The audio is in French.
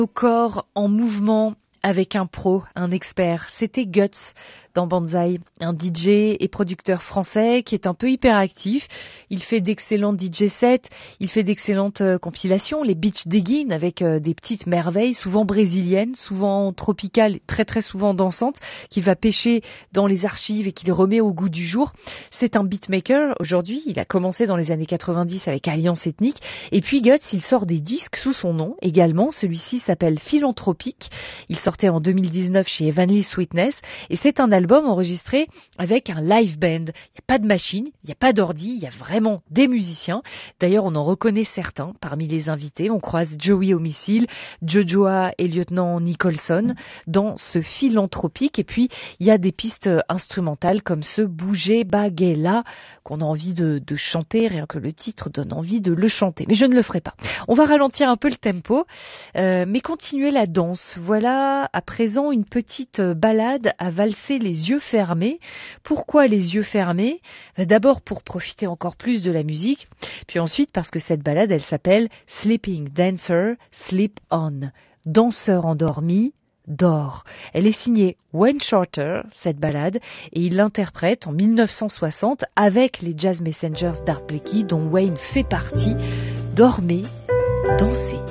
Au corps en mouvement avec un pro, un expert. C'était Guts dans Banzai, un DJ et producteur français qui est un peu hyperactif. Il fait d'excellents DJ sets, il fait d'excellentes compilations, les Beach Diggin' avec des petites merveilles, souvent brésiliennes, souvent tropicales, très très souvent dansantes, qu'il va pêcher dans les archives et qu'il remet au goût du jour. C'est un beatmaker aujourd'hui, il a commencé dans les années 90 avec Alliance Ethnique, et puis Guts, il sort des disques sous son nom également. Celui-ci s'appelle Philanthropique, il sortait en 2019 chez Heavenly Sweetness, et c'est un album enregistré avec un live band. Il n'y a pas de machine, il n'y a pas d'ordi, il y a vraiment des musiciens. D'ailleurs, on en reconnaît certains parmi les invités. On croise Joey Homicile, Jojoa et lieutenant Nicholson dans ce Philanthropique. Et puis, il y a des pistes instrumentales comme ce Bouger Baguela qu'on a envie de chanter, rien que le titre donne envie de le chanter. Mais je ne le ferai pas. On va ralentir un peu le tempo, mais continuer la danse. Voilà à présent une petite balade à valser les yeux fermés. Pourquoi les yeux fermés ? D'abord pour profiter encore plus de la musique, puis ensuite parce que cette balade, elle s'appelle Sleeping Dancer, Sleep On. Danseur endormi, dort. Elle est signée Wayne Shorter, cette balade, et il l'interprète en 1960 avec les Jazz Messengers d'Art Blakey, dont Wayne fait partie. Dormez, dansez.